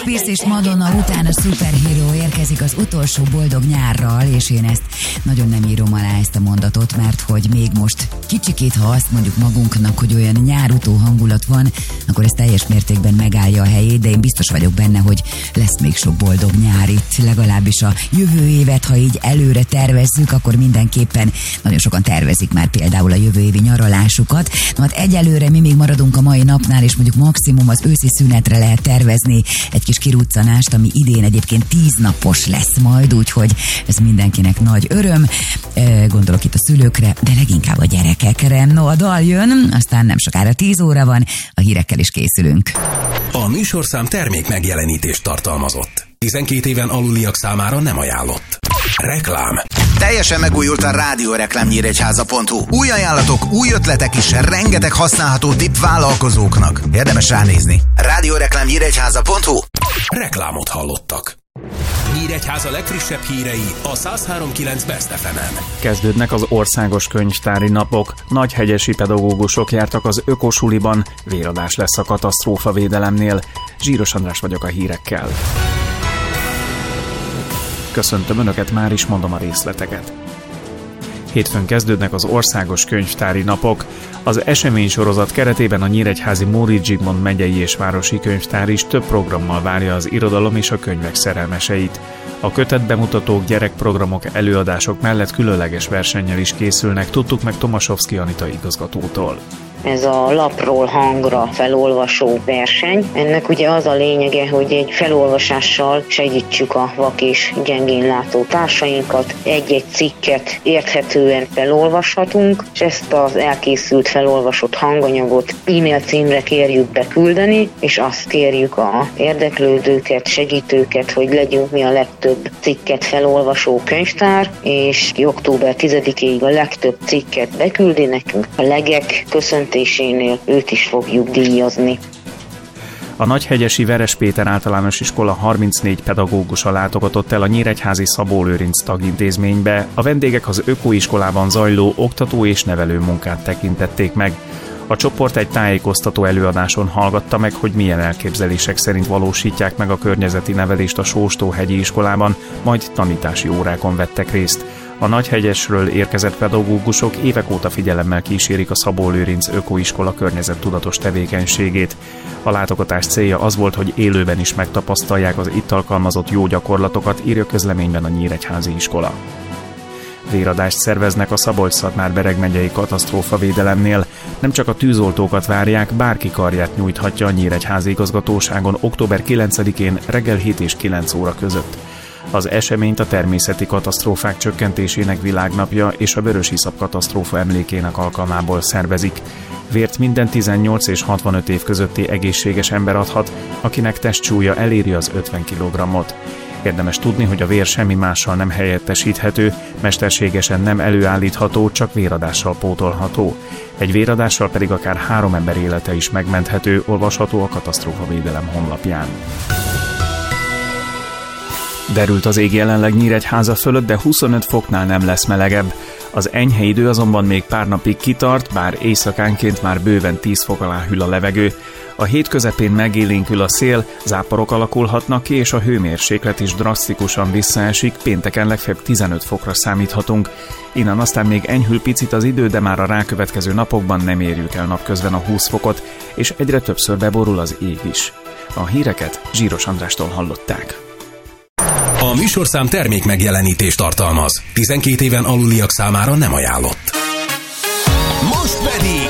Pierce és Madonna után a Superhero érkezik az utolsó boldog nyárral, és én ezt nagyon nem írom alá, ezt a mondatot, mert hogy még most kicsikét, ha azt mondjuk magunknak, hogy olyan nyárutó hangulat van, akkor ez teljes mértékben megállja a helyét, de én biztos vagyok benne, hogy lesz még sok boldog nyár itt, legalábbis a jövő évet, ha így előre tervezzük, akkor mindenképpen nagyon sokan tervezik már például a jövő évi nyaralásukat. Na hát egyelőre mi még maradunk a mai napnál, és mondjuk maximum az őszi szünetre lehet tervezni egy kis kiruccanást, ami idén egyébként 10 napos lesz majd, úgyhogy ez mindenkinek nagy öröm. Gondolok itt a szülőkre, de leginkább a gyerekekre. No, a dal jön, aztán nem sokára 10 óra van, a hírekkel is készülünk. A műsorszám termék megjelenítést tartalmazott. 12 éven aluliak számára nem ajánlott. Reklám. Teljesen megújult a rádióreklám Nyíregyháza.hu. Új ajánlatok, új ötletek is, rengeteg használható tipp vállalkozóknak. Érdemes ránézni. Rádióreklám Nyíregyháza.hu. Reklámot hallottak. Nyíregyháza legfrissebb hírei a 103.9 Best FM-en. Kezdődnek az országos könyvtári napok. Nagyhegyesi pedagógusok jártak az ökosuliban, véradás lesz a katasztrófavédelemnél. Zsíros András vagyok a hírekkel. Köszöntöm Önöket, már is mondom a részleteket. Hétfőn kezdődnek az országos könyvtári napok. Az eseménysorozat keretében a nyíregyházi Móricz Zsigmond megyei és városi könyvtár is több programmal várja az irodalom és a könyvek szerelmeseit. A kötetbemutatók, gyerekprogramok, előadások mellett különleges versennyel is készülnek, tudtuk meg Tomaszowski Anita igazgatótól. Ez a lapról hangra felolvasó verseny. Ennek ugye az a lényege, hogy egy felolvasással segítsük a vak és gyengénlátó társainkat. Egy-egy cikket érthetően felolvashatunk, és ezt az elkészült felolvasott hanganyagot e-mail címre kérjük beküldeni, és azt kérjük az érdeklődőket, segítőket, hogy legyünk mi a legtöbb cikket felolvasó könyvtár, és október 10-ig a legtöbb cikket beküldi nekünk. A legek köszöntésénél őt is fogjuk díjazni. A nagyhegyesi Veres Péter általános iskola 34 pedagógusa látogatott el a nyíregyházi Szabó Lőrinc tagintézménybe. A vendégek az ökoiskolában zajló oktató és nevelő munkát tekintették meg. A csoport egy tájékoztató előadáson hallgatta meg, hogy milyen elképzelések szerint valósítják meg a környezeti nevelést a Sóstóhegyi iskolában, majd tanítási órákon vettek részt. A Nagyhegyesről érkezett pedagógusok évek óta figyelemmel kísérik a Szabó Lőrinc ökoiskola környezettudatos tevékenységét. A látogatás célja az volt, hogy élőben is megtapasztalják az itt alkalmazott jó gyakorlatokat, írja közleményben a nyíregyházi iskola. Véradást szerveznek a Szabolcs-Szatmár-Bereg megyei katasztrófavédelemnél. Nem csak a tűzoltókat várják, bárki karját nyújthatja a nyíregyházi igazgatóságon október 9-én reggel 7 és 9 óra között. Az eseményt a természeti katasztrófák csökkentésének világnapja és a Vörösiszap katasztrófa emlékének alkalmából szervezik. Vért minden 18 és 65 év közötti egészséges ember adhat, akinek testsúlya eléri az 50 kg-ot. Érdemes tudni, hogy a vér semmi mással nem helyettesíthető, mesterségesen nem előállítható, csak véradással pótolható. Egy véradással pedig akár 3 ember élete is megmenthető, olvasható a katasztrófavédelem honlapján. Derült az ég jelenleg Nyíregyháza fölött, de 25 foknál nem lesz melegebb. Az enyhe idő azonban még pár napig kitart, bár éjszakánként már bőven 10 fok alá hűl a levegő. A hét közepén megélénkül a szél, záporok alakulhatnak ki, és a hőmérséklet is drasztikusan visszaesik, pénteken legfeljebb 15 fokra számíthatunk. Innen aztán még enyhül picit az idő, de már a rákövetkező napokban nem érjük el napközben a 20 fokot, és egyre többször beborul az ég is. A híreket Zsíros Andrástól hallották. A műsorszám termék megjelenítést tartalmaz. 12 éven aluliak számára nem ajánlott. Most pedig